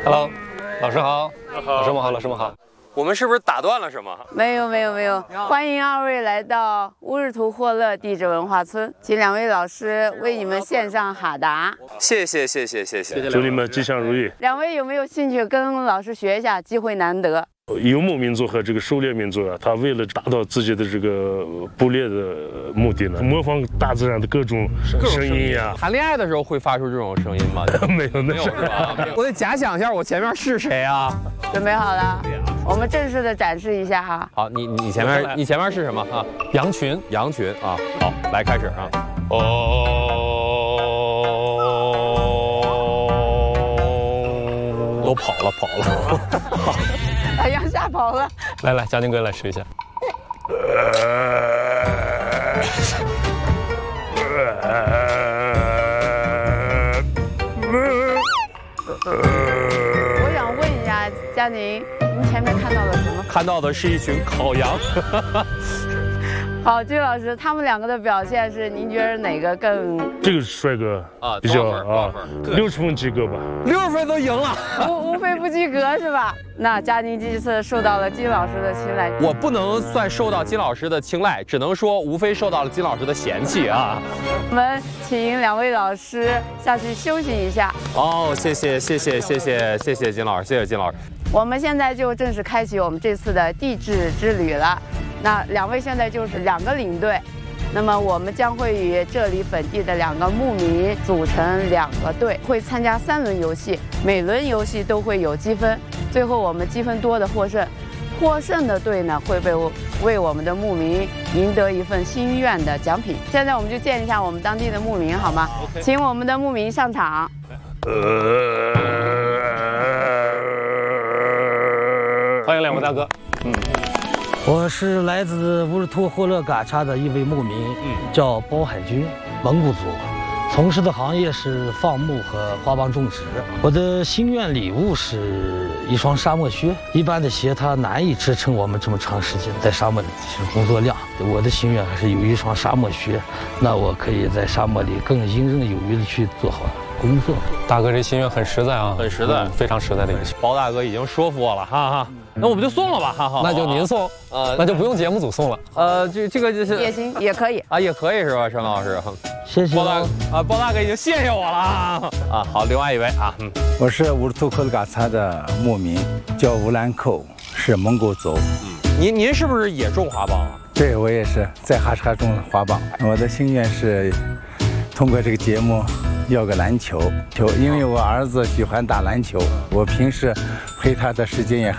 Hello， 老师好，老师们好，老师们好。 我们是不是打断了什么？ 没有，欢迎二位来到乌日图霍勒地质文化村，请两位老师为你们献上哈达。 谢谢。 祝你们吉祥如意。 两位有没有兴趣跟老师学一下？机会难得。 游牧民族和这个狩猎民族啊，他为了达到自己的这个捕猎的目的呢，模仿大自然的各种声音呀。 谈恋爱的时候会发出这种声音吗？ 没有，那是吧？我得假想一下，我前面是谁啊？ 准备好了，我们正式的展示一下哈。 好，你前面是什么啊？羊群啊。好，来开始啊。都跑了。 把羊吓跑了。 来，嘉宁哥来试一下。 我想问一下嘉宁，您前面看到了什么？ 看到的是一群烤羊。 好，季老师，他们两个的表现是，您觉得哪个更？ 这个帅哥啊，比较啊，60分及格吧。 60分都赢了， 无非不及格是吧？那嘉宁这次受到了金老师的青睐。 我不能算受到金老师的青睐，只能说无非受到了金老师的嫌弃啊。 我们请两位老师下去休息一下。 哦，谢谢金老师，谢谢金老师。 我们现在就正式开启我们这次的地质之旅了。那两位现在就是2个领队，那么我们将会与这里本地的2个牧民组成2个队，会参加3轮游戏，每轮游戏都会有积分，最后我们积分多的获胜，获胜的队呢会为我们的牧民赢得一份心愿的奖品。现在我们就见一下我们当地的牧民好吗？请我们的牧民上场。 欢迎2位大哥。 我是来自乌日图霍勒嘎查的一位牧民，叫包海军，蒙古族，从事的行业是放牧和花帮种植。我的心愿礼物是一双沙漠靴，一般的鞋它难以支撑我们这么长时间在沙漠里进行工作量。我的心愿还是有一双沙漠靴，那我可以在沙漠里更游刃有余的去做好工作。 大哥这心愿很实在啊， 很实在， 非常实在的一个心愿。 包大哥已经说服我了，哈。那我们就送了吧，哈。 那就您送，那就不用节目组送了。 这个就是也行，也可以啊，也可以是吧，沈老师？ 谢谢。 包大哥已经谢谢我了啊。好，另外一位啊， 我是乌日图霍勒嘎查的牧民，叫乌兰寇，是蒙古族。 您是不是也种花帮啊？ 对，我也是在哈萨克种花帮。我的心愿是通过这个节目要个篮球，因为我儿子喜欢打篮球，我平时陪他的时间也